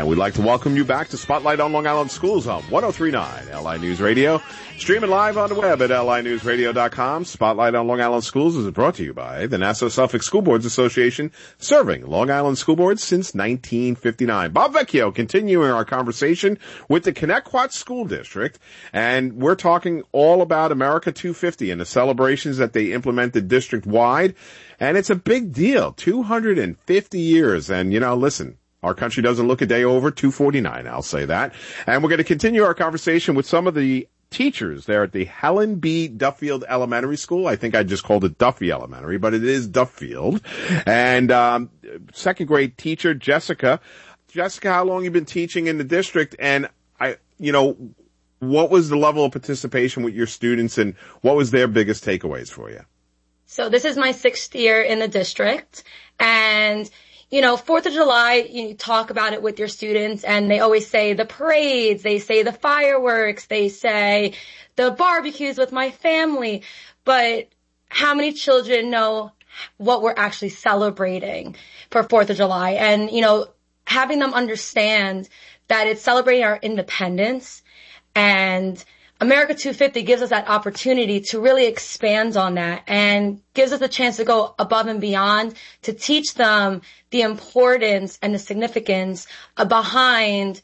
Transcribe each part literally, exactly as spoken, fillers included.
And we'd like to welcome you back to Spotlight on Long Island Schools on one oh three point nine L I News Radio. Streaming live on the web at L I news radio dot com. Spotlight on Long Island Schools is brought to you by the Nassau Suffolk School Boards Association, serving Long Island school boards since nineteen fifty-nine. Bob Vecchio continuing our conversation with the Connecticut School District, and we're talking all about America two fifty and the celebrations that they implemented district-wide. And it's a big deal, two hundred fifty years. And, you know, listen, our country doesn't look a day over two forty-nine, I'll say that. And we're going to continue our conversation with some of the teachers there at the Helen B. Duffield Elementary School. I think I just called it Duffy Elementary, but it is Duffield. And um second grade teacher, Jessica. Jessica, how long have you been teaching in the district? And, I, you know, what was the level of participation with your students, and what was their biggest takeaways for you? So this is my sixth year in the district, and you know, fourth of July, you talk about it with your students, and they always say the parades, they say the fireworks, they say the barbecues with my family. But how many children know what we're actually celebrating for fourth of July? And, you know, having them understand that it's celebrating our independence, and America two fifty gives us that opportunity to really expand on that and gives us a chance to go above and beyond to teach them the importance and the significance behind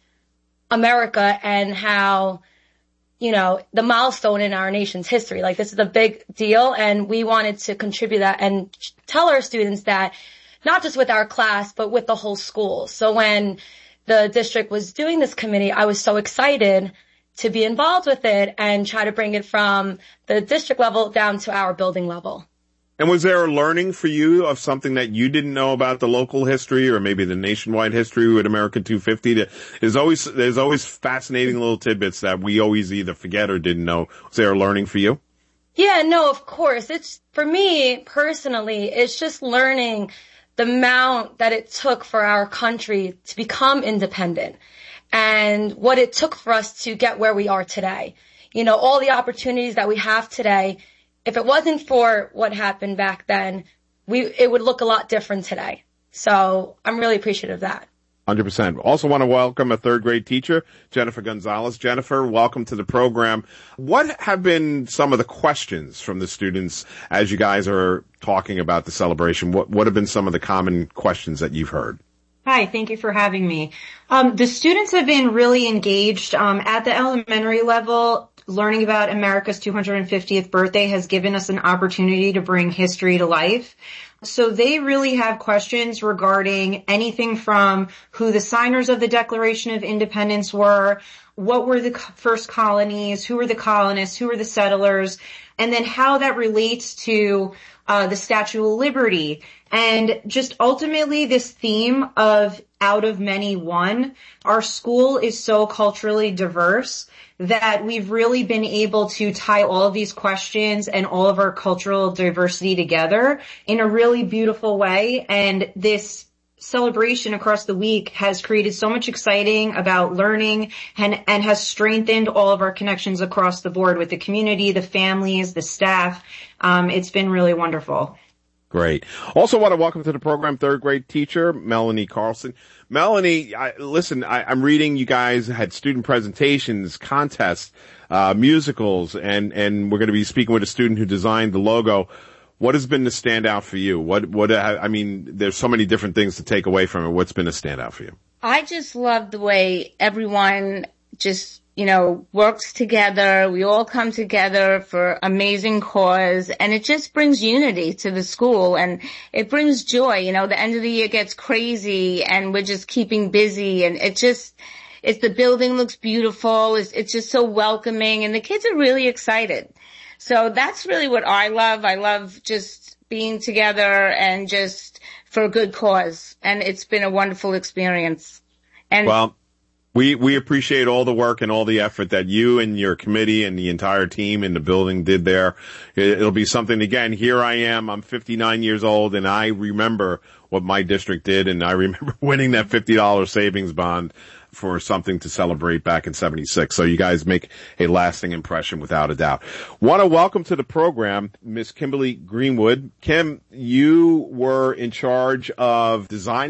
America and how, you know, the milestone in our nation's history. Like, this is a big deal, and we wanted to contribute that and tell our students that, not just with our class, but with the whole school. So when the district was doing this committee, I was so excited to be involved with it and try to bring it from the district level down to our building level. And was there a learning for you of something that you didn't know about the local history or maybe the nationwide history with America two fifty? There's always, there's always fascinating little tidbits that we always either forget or didn't know. Was there a learning for you? Yeah, no, of course. It's, for me personally, it's just learning the amount that it took for our country to become independent, and what it took for us to get where we are today. You know, all the opportunities that we have today, if it wasn't for what happened back then, we it would look a lot different today. So I'm really appreciative of that. one hundred percent. Also want to welcome a third grade teacher, Jennifer Gonzalez. Jennifer, welcome to the program. What have been some of the questions from the students as you guys are talking about the celebration? What, what have been some of the common questions that you've heard? Hi, thank you for having me. Um, the students have been really engaged um, at the elementary level. Learning about America's two hundred fiftieth birthday has given us an opportunity to bring history to life. So they really have questions regarding anything from who the signers of the Declaration of Independence were, what were the first colonies, who were the colonists, who were the settlers, and then how that relates to uh, the Statue of Liberty. And just ultimately this theme of out of many one. Our school is so culturally diverse that we've really been able to tie all of these questions and all of our cultural diversity together in a really beautiful way. And this celebration across the week has created so much exciting about learning and, and has strengthened all of our connections across the board with the community, the families, the staff. Um, it's been really wonderful. Great. Also want to welcome to the program third grade teacher, Melanie Carlson. Melanie, I, listen, I, I'm reading you guys had student presentations, contests, uh, musicals, and, and we're going to be speaking with a student who designed the logo. What has been the standout for you? What, what, I mean, there's so many different things to take away from it. What's been a standout for you? I just love the way everyone just, you know, works together. We all come together for amazing cause, and it just brings unity to the school, and it brings joy. You know, the end of the year gets crazy and we're just keeping busy, and it just, it's, the building looks beautiful. It's, it's just so welcoming, and the kids are really excited. So that's really what I love. I love just being together and just for a good cause. And it's been a wonderful experience. And well, we, we appreciate all the work and all the effort that you and your committee and the entire team in the building did there. It, it'll be something, again, here I am. I'm fifty-nine years old, and I remember what my district did, and I remember winning that fifty dollars savings bond for something to celebrate back in seventy-six. So you guys make a lasting impression without a doubt. Want to welcome to the program Miss Kimberly Greenwood. Kim, you were in charge of design